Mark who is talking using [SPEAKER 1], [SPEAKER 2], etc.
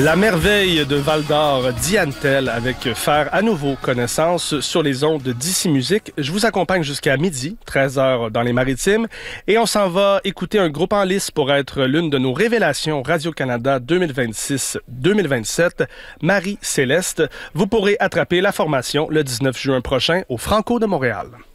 [SPEAKER 1] La merveille de Val-d'Or, Diane Tell, avec faire à nouveau connaissance sur les ondes d'Ici Musique. Je vous accompagne jusqu'à midi, 13h dans les Maritimes, et on s'en va écouter un groupe en lice pour être l'une de nos révélations Radio-Canada 2026-2027, Marie-Céleste. Vous pourrez attraper la formation le 19 juin prochain au Franco de Montréal.